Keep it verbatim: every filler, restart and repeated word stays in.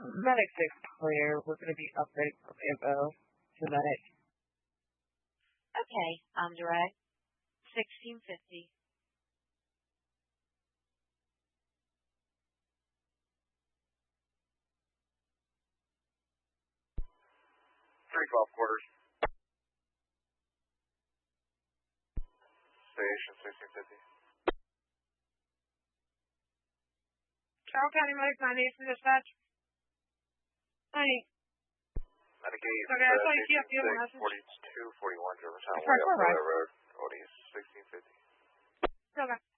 Medic six clear. We're going to be upgrading from info to medic. Okay, I'm direct. sixteen fifty. three twelve quarters. Station sixteen fifty. Carroll County Medic nine eight for dispatch. Hey. Medic eight, Okay, I saw you queue up the other message. forty-two forty-one, Germantown Sorry, Way, all right. Road, O D sixteen fifty. Okay.